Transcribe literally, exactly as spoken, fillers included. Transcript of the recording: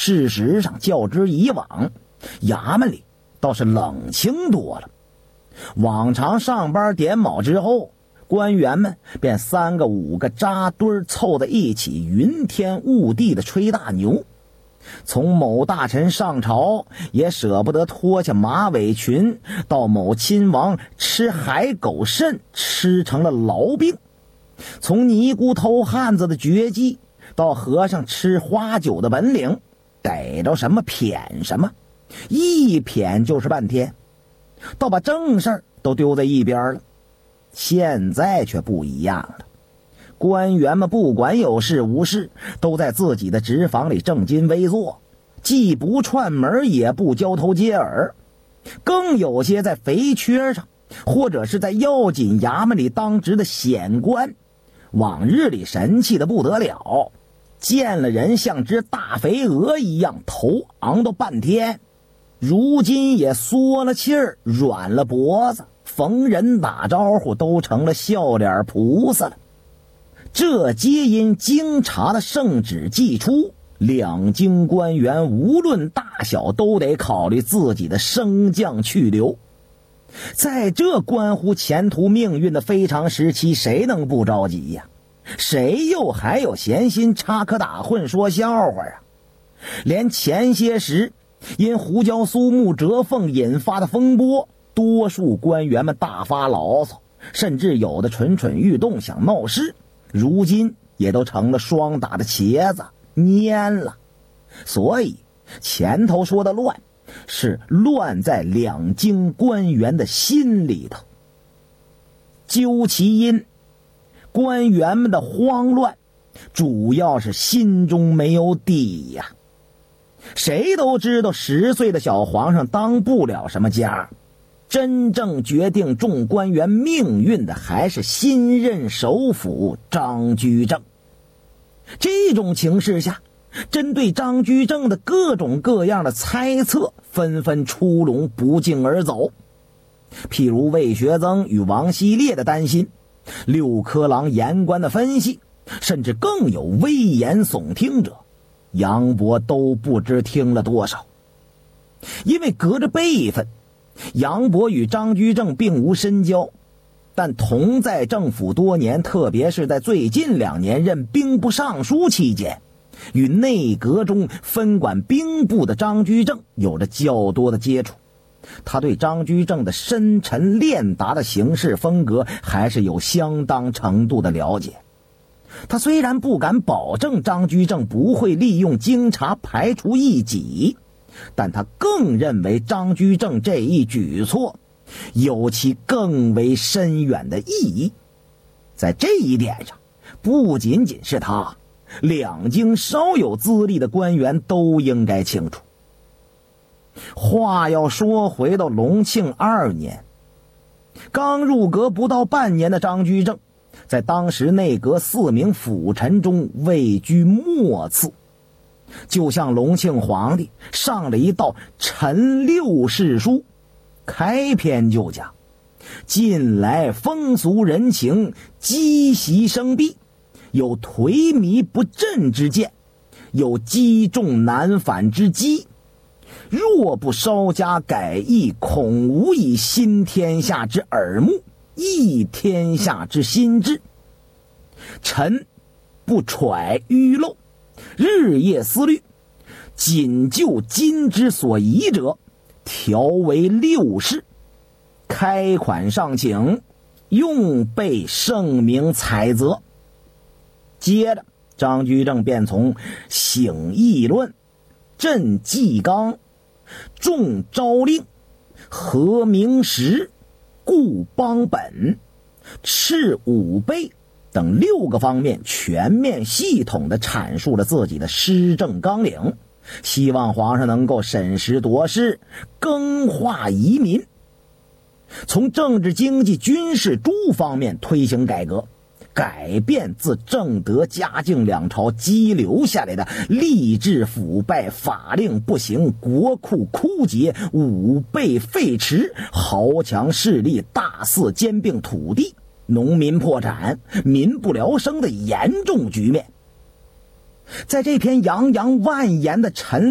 事实上较之以往，衙门里倒是冷清多了。往常上班点卯之后，官员们便三个五个扎堆凑在一起，云天雾地的吹大牛。从某大臣上朝也舍不得脱下马尾裙，到某亲王吃海狗肾吃成了痨病，从尼姑偷汉子的绝技到和尚吃花酒的本领，逮着什么谝什么，一谝就是半天，倒把正事儿都丢在一边了。现在却不一样了，官员们不管有事无事，都在自己的职房里正襟危坐，既不串门也不交头接耳，更有些在肥缺上或者是在要紧衙门里当值的显官，往日里神气的不得了，见了人像只大肥鹅一样头昂到半天，如今也缩了气儿，软了脖子，逢人打招呼都成了笑脸菩萨了。这皆因京察的圣旨既出，两京官员无论大小都得考虑自己的升降去留。在这关乎前途命运的非常时期，谁能不着急呀？谁又还有闲心插科打诨说笑话啊？连前些时因胡椒苏木折凤引发的风波，多数官员们大发牢骚，甚至有的蠢蠢欲动想闹事，如今也都成了霜打的茄子，蔫了。所以前头说的乱，是乱在两京官员的心里头。究其因，官员们的慌乱主要是心中没有底呀。谁都知道十岁的小皇上当不了什么家，真正决定众官员命运的还是新任首辅张居正。这种情势下，针对张居正的各种各样的猜测纷纷出笼，不胫而走。譬如魏学增与王希烈的担心，六科郎言官的分析，甚至更有危言耸听者，杨博都不知听了多少。因为隔着辈分，杨博与张居正并无深交，但同在政府多年，特别是在最近两年任兵部尚书期间，与内阁中分管兵部的张居正有着较多的接触。他对张居正的深沉练达的行事风格还是有相当程度的了解。他虽然不敢保证张居正不会利用京察排除异己，但他更认为张居正这一举措有其更为深远的意义。在这一点上，不仅仅是他，两京稍有资历的官员都应该清楚。话要说回到隆庆二年，刚入阁不到半年的张居正，在当时内阁四名辅臣中位居末次，就像隆庆皇帝上了一道陈六世书，开篇就讲：近来风俗人情积习生弊，有颓靡不振之见，有积重难返之机，若不稍加改易，恐无以新天下之耳目，益天下之心志。臣不揣愚漏，日夜思虑，仅就今之所宜者，调为六事，开款上请，用备圣明采择。接着张居正便从醒议论、朕纪纲、重诏令、和明时、固邦本、敕武备等六个方面全面系统地阐述了自己的施政纲领，希望皇上能够审时度势，更化遗民，从政治经济军事诸方面推行改革，改变自正德嘉靖两朝积留下来的吏治腐败、法令不行、国库枯竭、武备废弛、豪强势力大肆兼并土地、农民破产、民不聊生的严重局面。在这篇洋洋万言的陈